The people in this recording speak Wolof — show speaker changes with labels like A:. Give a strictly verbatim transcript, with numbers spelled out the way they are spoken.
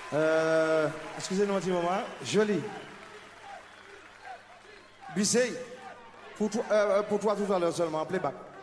A: Euh, excusez-nous un petit moment. Joli. Bissey, pour toi, euh, pour toi tout à l'heure seulement, playback.